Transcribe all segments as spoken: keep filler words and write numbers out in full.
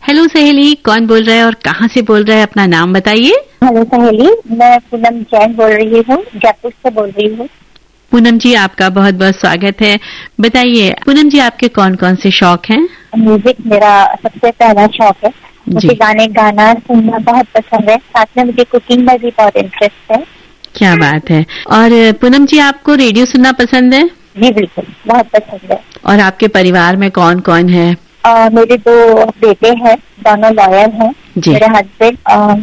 Hello सहेली, कौन बोल रहा है और कहाँ से बोल रहा है, अपना नाम बताइए। हेलो सहेली, मैं पूनम जैन बोल रही हूँ, जयपुर से बोल रही हूँ। पूनम जी, आपका बहुत बहुत स्वागत है। बताइए पूनम जी, आपके कौन कौन से शौक हैं? म्यूजिक मेरा सबसे पहला शौक है। मुझे गाने गाना सुनना बहुत पसंद है, साथ में मुझे कुकिंग में भी बहुत इंटरेस्ट है। क्या बात है। और पूनम जी, आपको रेडियो सुनना पसंद है? जी बिल्कुल, बहुत पसंद है। और आपके परिवार में कौन कौन है? आ, मेरे दो बेटे हैं, दोनों लॉयर हैं। मेरे हस्बैंड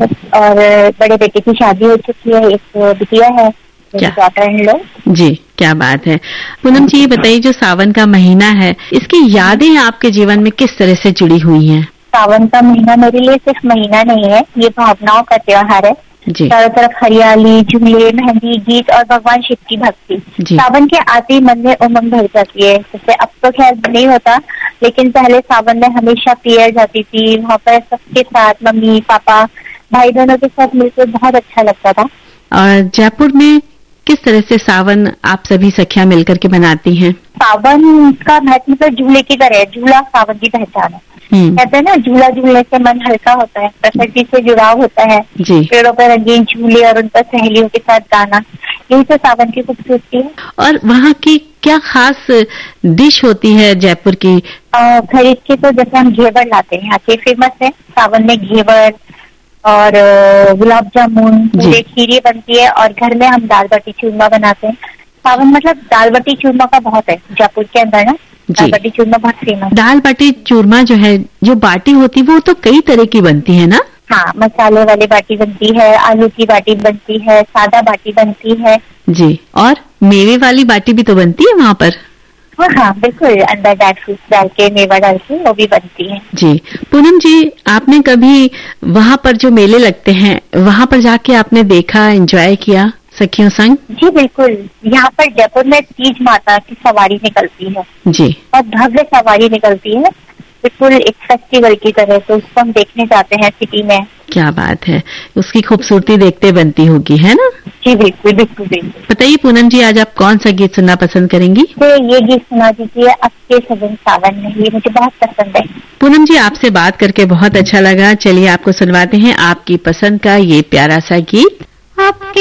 और बड़े बेटे की शादी हो चुकी है, एक बिटिया है, मेरी डॉटर इन लो। जी, क्या बात है। पूनम जी, ये बताइए, जो सावन का महीना है, इसकी यादें आपके जीवन में किस तरह से जुड़ी हुई हैं? सावन का महीना मेरे लिए सिर्फ महीना नहीं है, ये भावनाओं का त्योहार है। चारों तरफ हरियाली, झूले, मेहंदी, गीत और भगवान शिव की भक्ति। सावन के आते ही मन में उमंग भर जाती है। जैसे अब तो खैर नहीं होता, लेकिन पहले सावन में हमेशा पियर जाती थी। वहाँ पर सबके साथ, मम्मी पापा भाई बहनों के साथ मिलकर बहुत अच्छा लगता था। और जयपुर में किस तरह से सावन आप सभी सखियां मिलकर के मनाती हैं? सावन का महत्व मतलब झूले की तरह है, झूला सावन की पहचान है। कहते हैं ना, झूला झूलने से मन हल्का होता है, प्रकृति से जुड़ाव होता है। पेड़ों पर रंगीन झूले और उन पर सहेलियों के साथ गाना, यही तो सावन की खूबसूरती है। और वहाँ की क्या खास डिश होती है जयपुर की? खरीद के तो जैसे हम घेवर लाते हैं, यहाँ के फेमस है सावन में घेवर और गुलाब जामुन, खीरी बनती है, और घर में हम दाल बाटी चूरमा बनाते हैं। सावन मतलब दाल बाटी चूरमा का बहुत है जयपुर के अंदर ना, दाल बाटी चूरमा बहुत फेमस। दाल बाटी चूरमा जो है, जो बाटी होती है वो तो कई तरह की बनती है ना? हाँ, मसाले वाली बाटी बनती है, आलू की बाटी बनती है, सादा बाटी बनती है। जी, और मेवे वाली बाटी भी तो बनती है वहाँ पर? हाँ हाँ बिल्कुल, अंदर ड्राई फ्रूट डाल के, मेवा डाल के वो भी बनती है। जी पूनम जी, आपने कभी वहाँ पर जो मेले लगते हैं, वहाँ पर जाके आपने देखा, एंजॉय किया सखियों संग? जी बिल्कुल, यहाँ पर जयपुर में तीज माता की सवारी निकलती है जी, और भव्य सवारी निकलती है, बिल्कुल एक फेस्टिवल की तरह। तो उसको हम देखने जाते हैं सिटी में। क्या बात है, उसकी खूबसूरती देखते बनती होगी, है ना? जी बिल्कुल बिल्कुल बिल्कुल। बताइए पूनम जी, आज आप कौन सा गीत सुनना पसंद करेंगी? तो ये गीत सुना दीजिए, अब के सजन सावन में, ये मुझे बहुत पसंद है। पूनम जी, आपसे बात करके बहुत अच्छा लगा। चलिए आपको सुनवाते हैं आपकी पसंद का ये प्यारा सा गीत। आपके